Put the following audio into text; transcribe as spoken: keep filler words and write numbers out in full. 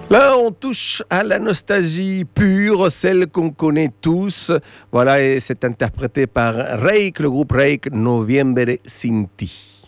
Là, on touche à la nostalgie pure, celle qu'on connaît tous. Voilà, et c'est interprété par Reik, le groupe Reik, Noviembre Sin Ti.